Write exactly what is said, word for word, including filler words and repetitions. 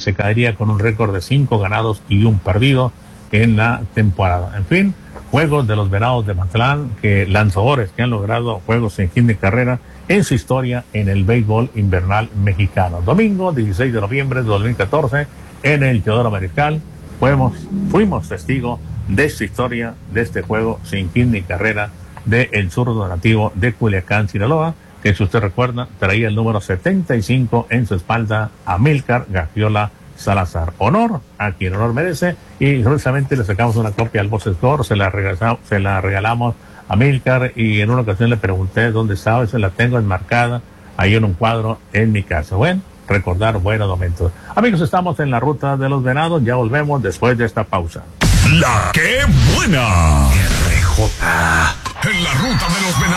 se caería con un récord de cinco ganados y un perdido en la temporada. En fin, juegos de los Venados de Mazatlán, que lanzadores que han logrado juegos sin hit ni carrera en su historia en el béisbol invernal mexicano. Domingo dieciséis de noviembre de dos mil catorce, en el Teodoro Mariscal, fuimos, fuimos testigos de esta historia, de este juego sin hit ni carrera de el zurdo nativo de Culiacán, Sinaloa, que si usted recuerda, traía el número setenta y cinco en su espalda, Amílcar Gagiola Salazar. Honor a quien honor merece, y precisamente le sacamos una copia al Box Score, se la regalamos, se la regalamos a Amílcar, y en una ocasión le pregunté dónde estaba, y se la tengo enmarcada ahí en un cuadro en mi casa. Bueno, recordar buenos momentos. Amigos, estamos en la ruta de los Venados, ya volvemos después de esta pausa. La que buena. R J. En la ruta de los Venados.